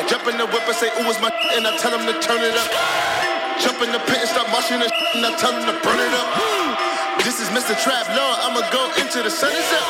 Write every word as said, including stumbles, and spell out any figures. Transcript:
Jump in the whip and say, ooh, it's my and I tell them to turn it up. Jump in the pit and start marching the and I tell them to burn it up. This is Mister Trap Lord, I'ma go into the sun. It's up.